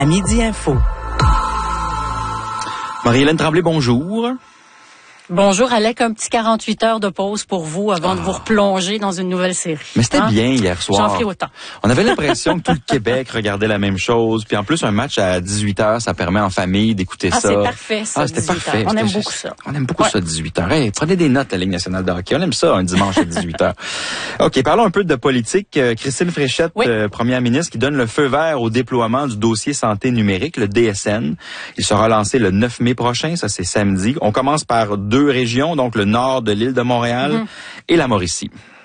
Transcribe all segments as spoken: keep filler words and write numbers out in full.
À Midi Info. Marie-Hélène Tremblay, bonjour. Bonjour, Alec. Un petit quarante-huit heures de pause pour vous avant ah. de vous replonger dans une nouvelle série. Mais c'était hein? bien hier soir. J'en ferai autant. On avait l'impression que tout le Québec regardait la même chose. Puis en plus, un match à dix-huit heures, ça permet en famille d'écouter ah, ça. C'est parfait, ça. Ah, c'était parfait. On aime beaucoup ça. On aime beaucoup ouais. ça, dix-huit heures. Hey, prenez des notes à la Ligue nationale de hockey. On aime ça, un dimanche à dix-huit heures. OK, parlons un peu de politique. Christine Fréchette, oui. euh, première ministre, qui donne le feu vert au déploiement du dossier santé numérique, le D S N. Il sera lancé le neuf mai prochain, ça c'est samedi. On commence par deux régions, donc le nord de l'île de Montréal mm-hmm. et la Mauricie.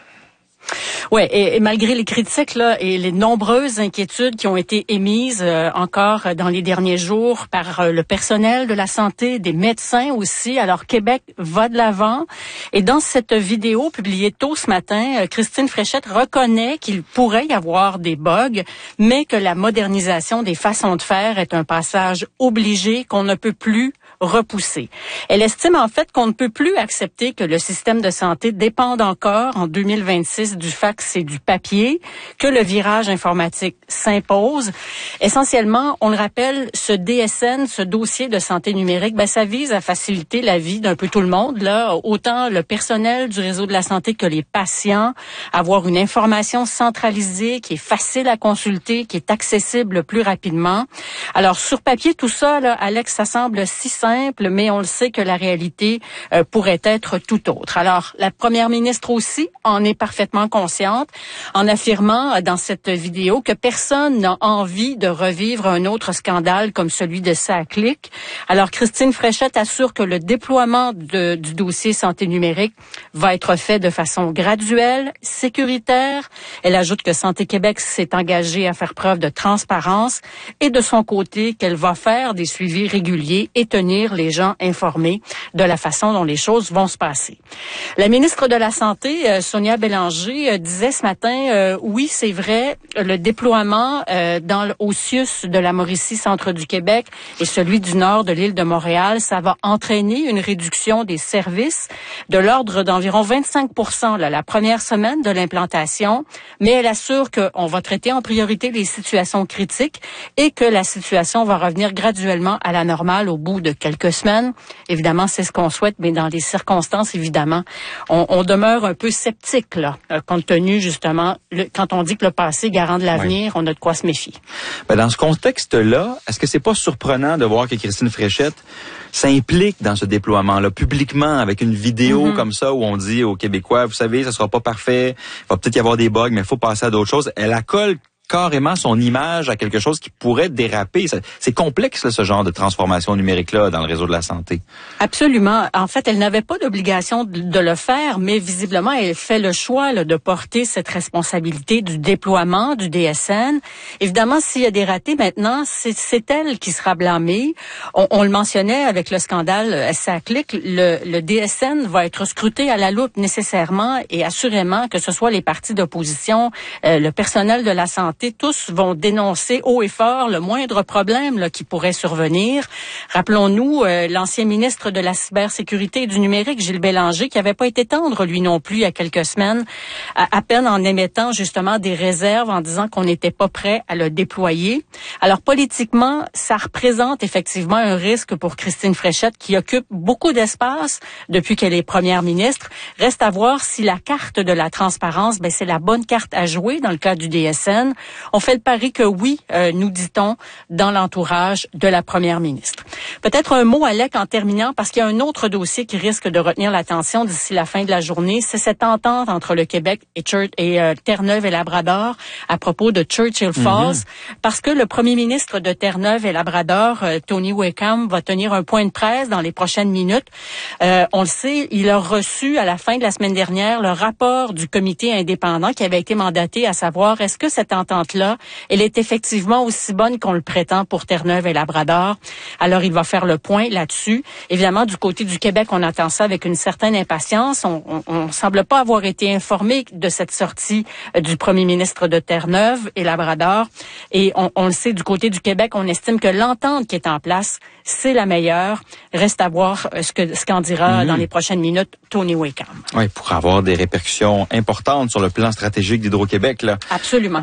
Oui, et, et malgré les critiques là et les nombreuses inquiétudes qui ont été émises euh, encore dans les derniers jours par euh, le personnel de la santé, des médecins aussi, alors Québec va de l'avant. Et dans cette vidéo publiée tôt ce matin, euh, Christine Fréchette reconnaît qu'il pourrait y avoir des bugs, mais que la modernisation des façons de faire est un passage obligé qu'on ne peut plus repousser. Elle estime en fait qu'on ne peut plus accepter que le système de santé dépende encore en deux mille vingt-six du fax et du papier, que le virage informatique s'impose. Essentiellement, on le rappelle, ce D S N, ce dossier de santé numérique, ben ça vise à faciliter la vie d'un peu tout le monde, là, autant le personnel du réseau de la santé que les patients, avoir une information centralisée qui est facile à consulter, qui est accessible plus rapidement. Alors sur papier, tout ça, là, Alex, ça semble si simple, mais on le sait que la réalité euh, pourrait être tout autre. Alors, la première ministre aussi en est parfaitement consciente en affirmant euh, dans cette vidéo que personne n'a envie de revivre un autre scandale comme celui de SACLIC. Alors, Christine Fréchette assure que le déploiement de, du dossier santé numérique va être fait de façon graduelle, sécuritaire. Elle ajoute que Santé Québec s'est engagée à faire preuve de transparence et de son côté qu'elle va faire des suivis réguliers et tenir les gens informés de la façon dont les choses vont se passer. La ministre de la Santé, Sonia Bélanger, disait ce matin, euh, oui, c'est vrai, le déploiement euh, dans au C I U S de la Mauricie, centre du Québec, et celui du nord de l'île de Montréal, ça va entraîner une réduction des services de l'ordre d'environ vingt-cinq pour cent là, la première semaine de l'implantation, mais elle assure qu'on va traiter en priorité les situations critiques et que la situation va revenir graduellement à la normale au bout de quelques semaines. Évidemment, c'est ce qu'on souhaite, mais dans les circonstances, évidemment, on, on demeure un peu sceptique, là, compte tenu, justement, le, quand on dit que le passé garant de l'avenir, oui. on a de quoi se méfier. Ben, dans ce contexte-là, est-ce que c'est pas surprenant de voir que Christine Fréchette s'implique dans ce déploiement-là, publiquement, avec une vidéo mm-hmm. comme ça, où on dit aux Québécois, vous savez, ça sera pas parfait, il va peut-être y avoir des bugs, mais il faut passer à d'autres choses. Elle accole carrément son image à quelque chose qui pourrait déraper. C'est complexe, là, ce genre de transformation numérique-là dans le réseau de la santé. Absolument. En fait, elle n'avait pas d'obligation de le faire, mais visiblement, elle fait le choix là, de porter cette responsabilité du déploiement du D S N. Évidemment, s'il y a des ratés maintenant, c'est elle qui sera blâmée. On, on le mentionnait avec le scandale SACLIC, le, le D S N va être scruté à la loupe nécessairement et assurément que ce soit les partis d'opposition, euh, le personnel de la santé, tous vont dénoncer haut et fort le moindre problème là, qui pourrait survenir. Rappelons-nous euh, l'ancien ministre de la cybersécurité et du numérique, Gilles Bélanger, qui n'avait pas été tendre, lui non plus, il y a quelques semaines, à, à peine en émettant justement des réserves en disant qu'on n'était pas prêt à le déployer. Alors politiquement, ça représente effectivement un risque pour Christine Fréchette, qui occupe beaucoup d'espace depuis qu'elle est première ministre. Reste à voir si la carte de la transparence, ben, c'est la bonne carte à jouer dans le cas du D S N. On fait le pari que oui, euh, nous dit-on, dans l'entourage de la première ministre. Peut-être un mot, Alec, en terminant, parce qu'il y a un autre dossier qui risque de retenir l'attention d'ici la fin de la journée. C'est cette entente entre le Québec et, Church et euh, Terre-Neuve et Labrador à propos de Churchill Falls, mm-hmm. parce que le premier ministre de Terre-Neuve et Labrador, euh, Tony Wickham, va tenir un point de presse dans les prochaines minutes. Euh, on le sait, il a reçu à la fin de la semaine dernière le rapport du comité indépendant qui avait été mandaté à savoir est-ce que cette entente là, elle est effectivement aussi bonne qu'on le prétend pour Terre-Neuve et Labrador. Alors, il va faire le point là-dessus. Évidemment, du côté du Québec, on attend ça avec une certaine impatience. On, on, on semble pas avoir été informé de cette sortie euh, du premier ministre de Terre-Neuve et Labrador. Et on, on le sait, du côté du Québec, on estime que l'entente qui est en place, c'est la meilleure. Reste à voir euh, ce que ce qu'en dira mmh. dans les prochaines minutes Tony Wickham. Oui, pour avoir des répercussions importantes sur le plan stratégique d'Hydro-Québec, là. Absolument. Avec la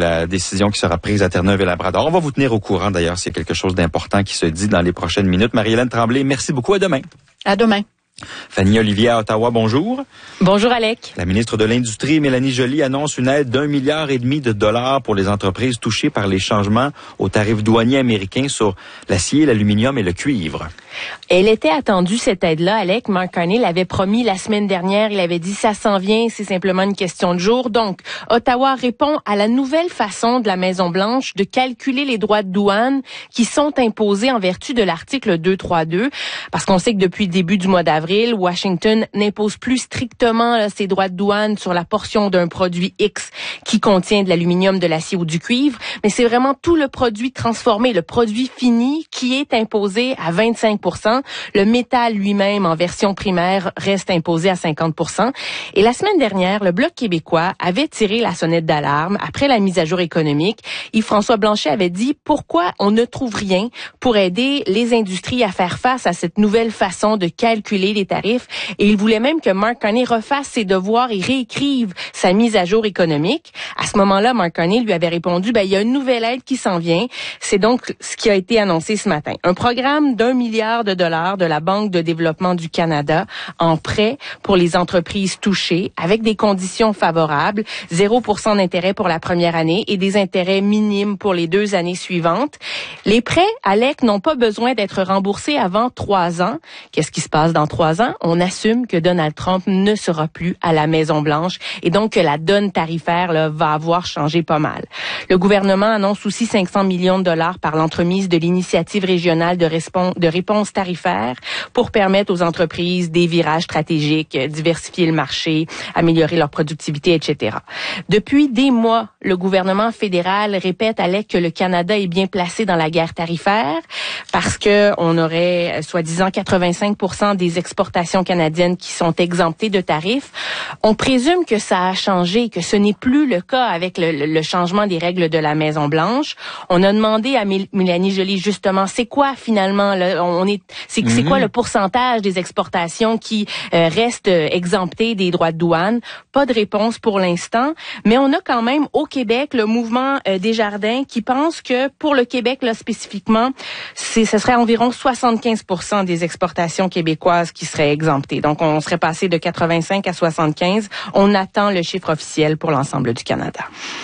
la décision qui sera prise à Terre-Neuve et Labrador. On va vous tenir au courant d'ailleurs s'il y a quelque chose d'important qui se dit dans les prochaines minutes. Marie-Hélène Tremblay, merci beaucoup. À demain. À demain. Fanny Olivier à Ottawa, bonjour. Bonjour Alec. La ministre de l'Industrie, Mélanie Joly, annonce une aide d'un milliard et demi de dollars pour les entreprises touchées par les changements aux tarifs douaniers américains sur l'acier, l'aluminium et le cuivre. Elle était attendue, cette aide-là, Alec. Mark Carney l'avait promis la semaine dernière. Il avait dit, ça s'en vient, c'est simplement une question de jour. Donc, Ottawa répond à la nouvelle façon de la Maison-Blanche de calculer les droits de douane qui sont imposés en vertu de l'article deux cent trente-deux. Parce qu'on sait que depuis le début du mois d'avril, Washington n'impose plus strictement là, ses droits de douane sur la portion d'un produit X qui contient de l'aluminium, de l'acier ou du cuivre. Mais c'est vraiment tout le produit transformé, le produit fini qui est imposé à vingt-cinq pour cent. Le métal lui-même, en version primaire, reste imposé à cinquante pour cent. Et la semaine dernière, le Bloc québécois avait tiré la sonnette d'alarme après la mise à jour économique. Yves-François Blanchet avait dit pourquoi on ne trouve rien pour aider les industries à faire face à cette nouvelle façon de calculer les tarifs. Et il voulait même que Mark Carney refasse ses devoirs et réécrive sa mise à jour économique. À ce moment-là, Mark Carney lui avait répondu, ben, il y a une nouvelle aide qui s'en vient. C'est donc ce qui a été annoncé ce matin. Un programme d'un milliard de dollars de la Banque de développement du Canada en prêt pour les entreprises touchées avec des conditions favorables, zéro pour cent d'intérêt pour la première année et des intérêts minimes pour les deux années suivantes. Les prêts, Alec, n'ont pas besoin d'être remboursés avant trois ans. Qu'est-ce qui se passe dans trois ans? On assume que Donald Trump ne sera plus à la Maison-Blanche et donc que la donne tarifaire là, va avoir changé pas mal. Le gouvernement annonce aussi cinq cents millions de dollars par l'entremise de l'initiative régionale de, respons- de réponse tarifaire pour permettre aux entreprises des virages stratégiques, diversifier le marché, améliorer leur productivité, et cetera. Depuis des mois, le gouvernement fédéral répète à Alec que le Canada est bien placé dans la guerre tarifaire parce que on aurait, soi-disant, quatre-vingt-cinq pour cent des exportations canadiennes qui sont exemptées de tarifs. On présume que ça a changé, que ce n'est plus le cas avec le, le changement des règles de la Maison-Blanche. On a demandé à Mélanie Joly, justement, c'est quoi finalement, là, on est, c'est, mm-hmm. c'est quoi le pourcentage des exportations qui euh, restent euh, exemptées des droits de douane? Pas de réponse pour l'instant, mais on a quand même au Québec le mouvement euh, Desjardins qui pense que pour le Québec, là spécifiquement, c'est, ce serait environ soixante-quinze pour cent des exportations québécoises qui seraient exemptées. Donc, on serait passé de quatre-vingt-cinq à soixante-quinze. On attend le chiffre officiel pour l'ensemble du Canada.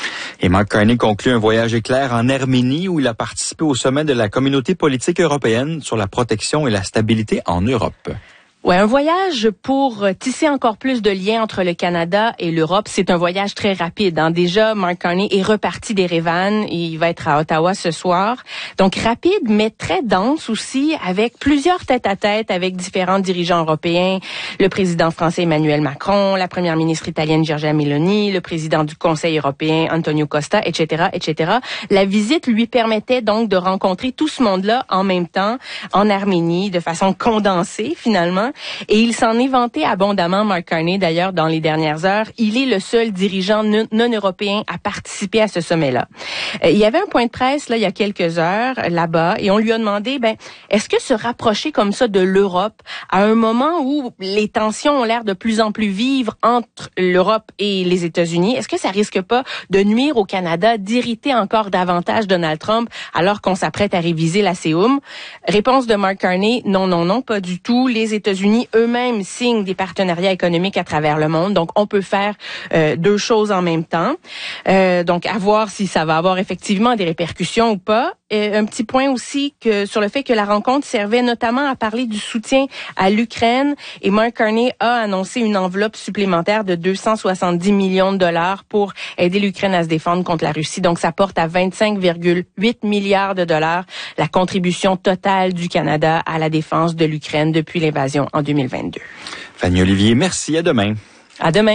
Et Mark Carney conclut un voyage éclair en Arménie où il a participé au sommet de la communauté politique européenne sur la protection et la stabilité en Europe. Ouais, un voyage pour tisser encore plus de liens entre le Canada et l'Europe. C'est un voyage très rapide. Hein. Déjà, Mark Carney est reparti d'Erevan et il va être à Ottawa ce soir. Donc rapide, mais très dense aussi, avec plusieurs tête-à-tête avec différents dirigeants européens. Le président français Emmanuel Macron, la première ministre italienne Giorgia Meloni, le président du Conseil européen Antonio Costa, et cetera, et cetera. La visite lui permettait donc de rencontrer tout ce monde-là en même temps, en Arménie, de façon condensée finalement. Et il s'en est vanté abondamment, Mark Carney, d'ailleurs, dans les dernières heures. Il est le seul dirigeant non-européen à participer à ce sommet-là. Euh, il y avait un point de presse, là, il y a quelques heures, là-bas, et on lui a demandé, ben, est-ce que se rapprocher comme ça de l'Europe, à un moment où les tensions ont l'air de plus en plus vives entre l'Europe et les États-Unis, est-ce que ça risque pas de nuire au Canada, d'irriter encore davantage Donald Trump, alors qu'on s'apprête à réviser la C O M? Réponse de Mark Carney, non, non, non, pas du tout. Les États-Unis États-Unis eux-mêmes signent des partenariats économiques à travers le monde. Donc, on peut faire euh, deux choses en même temps. Euh, donc, à voir si ça va avoir effectivement des répercussions ou pas. Et un petit point aussi que sur le fait que la rencontre servait notamment à parler du soutien à l'Ukraine. Et Mark Carney a annoncé une enveloppe supplémentaire de deux cent soixante-dix millions de dollars pour aider l'Ukraine à se défendre contre la Russie. Donc, ça porte à vingt-cinq virgule huit milliards de dollars la contribution totale du Canada à la défense de l'Ukraine depuis l'invasion en deux mille vingt-deux. Fanny Olivier, merci. À demain. À demain.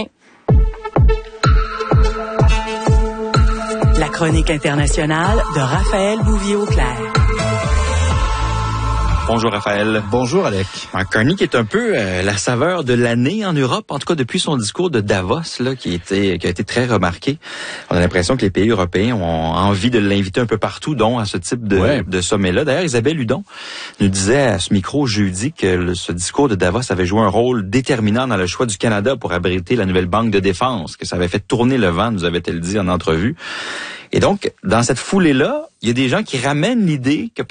La chronique internationale de Raphaël Bouvier-Auclair. Bonjour Raphaël. Bonjour Alec. Mark Carney qui est un peu euh, la saveur de l'année en Europe, en tout cas depuis son discours de Davos là, qui, était, qui a été très remarqué. On a l'impression que les pays européens ont envie de l'inviter un peu partout, dont à ce type de, ouais. de sommet-là. D'ailleurs, Isabelle Hudon nous disait à ce micro jeudi que le, ce discours de Davos avait joué un rôle déterminant dans le choix du Canada pour abriter la nouvelle banque de défense, que ça avait fait tourner le vent, nous avait-elle dit en entrevue. Et donc, dans cette foulée-là, il y a des gens qui ramènent l'idée que